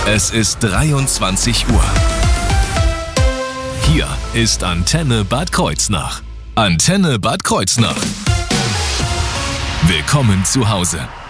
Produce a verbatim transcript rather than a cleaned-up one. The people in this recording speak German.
Es ist dreiundzwanzig Uhr. Hier ist Antenne Bad Kreuznach. Antenne Bad Kreuznach. Willkommen zu Hause.